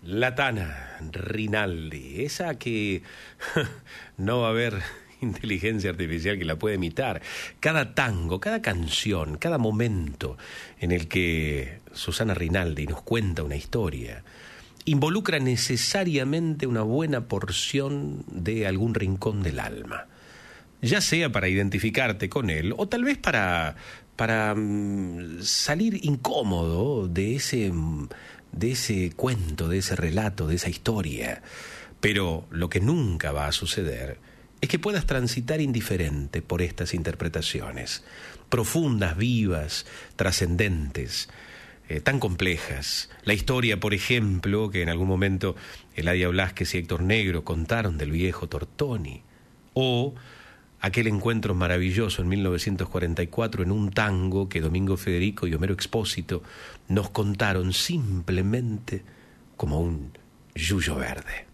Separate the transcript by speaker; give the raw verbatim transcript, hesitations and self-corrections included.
Speaker 1: La Tana Rinaldi, esa que no va a haber inteligencia artificial que la pueda imitar. Cada tango, cada canción, cada momento en el que Susana Rinaldi nos cuenta una historia, involucra necesariamente una buena porción de algún rincón del alma, ya sea para identificarte con él o tal vez para, para um, salir incómodo de ese, de ese cuento, de ese relato, de esa historia. Pero lo que nunca va a suceder es que puedas transitar indiferente por estas interpretaciones, profundas, vivas, trascendentes, eh, tan complejas. La historia, por ejemplo, que en algún momento Eladia Blasquez y Héctor Negro contaron del viejo Tortoni, o aquel encuentro maravilloso en mil novecientos cuarenta y cuatro en un tango que Domingo Federico y Homero Expósito nos contaron simplemente como un yuyo verde.